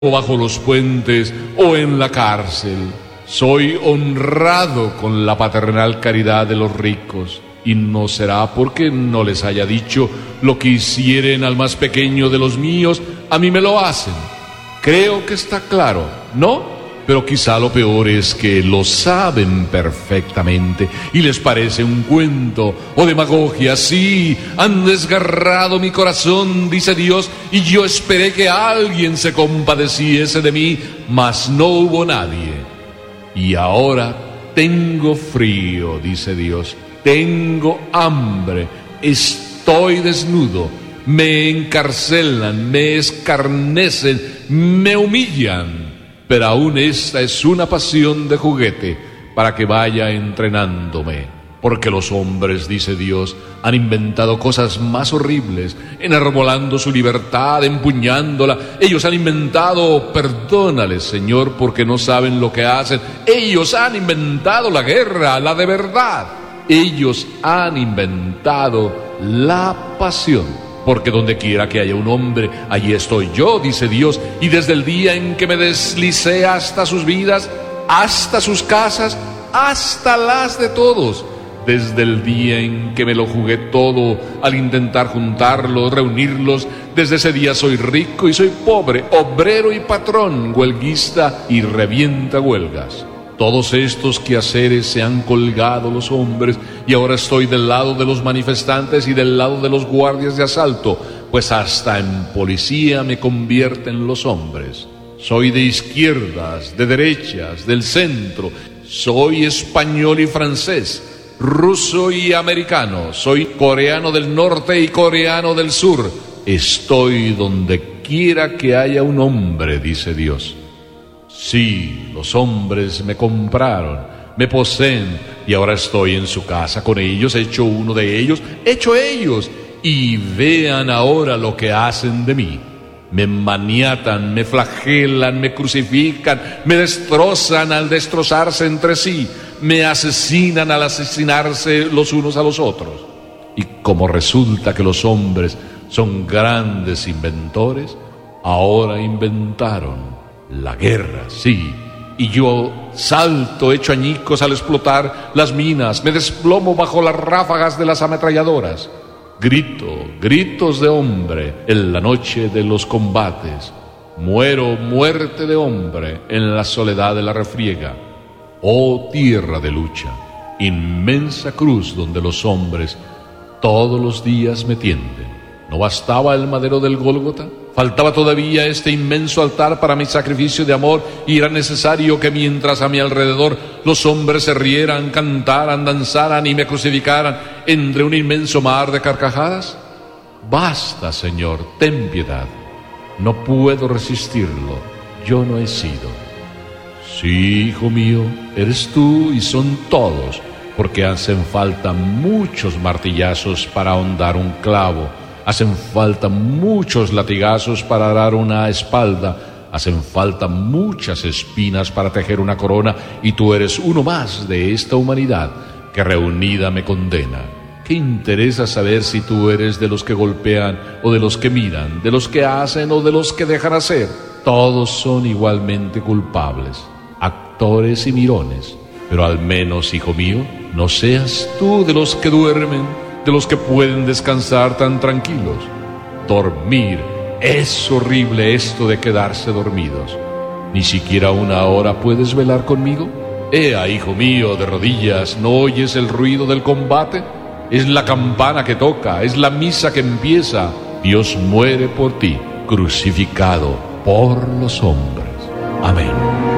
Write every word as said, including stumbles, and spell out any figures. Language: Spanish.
o bajo los puentes o en la cárcel. Soy honrado con la paternal caridad de los ricos, y no será porque no les haya dicho: lo que hicieren al más pequeño de los míos, a mí me lo hacen. Creo que está claro, ¿no? Pero quizá lo peor es que lo saben perfectamente y les parece un cuento o demagogia. Sí, han desgarrado mi corazón, dice Dios, y yo esperé que alguien se compadeciese de mí, mas no hubo nadie. Y ahora tengo frío, dice Dios, tengo hambre, estoy desnudo, me encarcelan, me escarnecen, me humillan. Pero aún esta es una pasión de juguete para que vaya entrenándome. Porque los hombres, dice Dios, han inventado cosas más horribles, enarbolando su libertad, empuñándola. Ellos han inventado, perdónales, Señor, porque no saben lo que hacen. Ellos han inventado la guerra, la de verdad. Ellos han inventado la pasión. Porque donde quiera que haya un hombre, allí estoy yo, dice Dios. Y desde el día en que me deslicé hasta sus vidas, hasta sus casas, hasta las de todos, desde el día en que me lo jugué todo al intentar juntarlos, reunirlos, desde ese día soy rico y soy pobre, obrero y patrón, huelguista y revienta huelgas. Todos estos quehaceres se han colgado los hombres, y ahora estoy del lado de los manifestantes y del lado de los guardias de asalto, pues hasta en policía me convierten los hombres. Soy de izquierdas, de derechas, del centro, soy español y francés, ruso y americano, soy coreano del norte y coreano del sur. Estoy donde quiera que haya un hombre, dice Dios. Sí, los hombres me compraron, me poseen, y ahora estoy en su casa con ellos, hecho uno de ellos, hecho ellos, y vean ahora lo que hacen de mí. Me maniatan, me flagelan, me crucifican, me destrozan al destrozarse entre sí, me asesinan al asesinarse los unos a los otros. Y como resulta que los hombres son grandes inventores, ahora inventaron la guerra, sí, y yo salto hecho añicos al explotar las minas, me desplomo bajo las ráfagas de las ametralladoras. Grito, gritos de hombre en la noche de los combates. Muero muerte de hombre en la soledad de la refriega. Oh tierra de lucha, inmensa cruz donde los hombres todos los días me tienden. ¿No bastaba el madero del Gólgota? Faltaba todavía este inmenso altar para mi sacrificio de amor, y era necesario que mientras a mi alrededor los hombres se rieran, cantaran, danzaran y me crucificaran entre un inmenso mar de carcajadas. Basta, Señor, ten piedad. No puedo resistirlo, yo no he sido. Sí, hijo mío, eres tú y son todos, porque hacen falta muchos martillazos para ahondar un clavo. Hacen falta muchos latigazos para arar una espalda, hacen falta muchas espinas para tejer una corona, y tú eres uno más de esta humanidad que reunida me condena. ¿Qué interesa saber si tú eres de los que golpean o de los que miran, de los que hacen o de los que dejan hacer? Todos son igualmente culpables, actores y mirones. Pero al menos, hijo mío, no seas tú de los que duermen, de los que pueden descansar tan tranquilos. Dormir, es horrible esto de quedarse dormidos. ¿Ni siquiera una hora puedes velar conmigo? Ea, hijo mío, de rodillas, ¿no oyes el ruido del combate? Es la campana que toca, es la misa que empieza. Dios muere por ti, crucificado por los hombres. Amén.